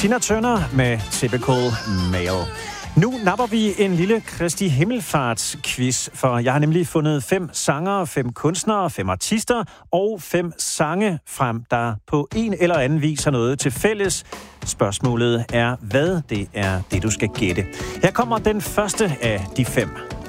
Tina Turner med Typical Male. Nu napper vi en lille Kristi Himmelfarts-quiz, for jeg har nemlig fundet 5 sangere, 5 kunstnere, 5 artister og 5 sange frem, der på en eller anden vis har noget til fælles. Spørgsmålet er, hvad det er, det du skal gætte. Her kommer den første af de 5.